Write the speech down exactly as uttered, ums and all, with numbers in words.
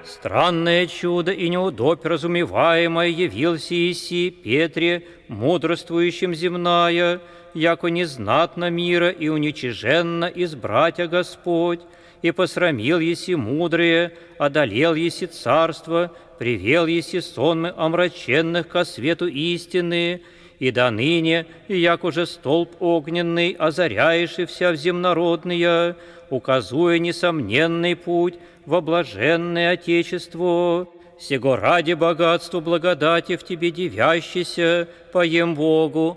Странное чудо и неудобь разумеваемое явился Иси Петре, мудрствующим земная, яко незнатно мира и уничиженно избратя Господь, и посрамил еси мудрые, одолел еси царство, привел еси сонмы омраченных ко свету истины, и до ныне, як уже столб огненный, озаряешь и вся вземнородная, указуя несомненный путь во блаженное Отечество. Сего ради богатству благодати в тебе девящийся, поем Богу,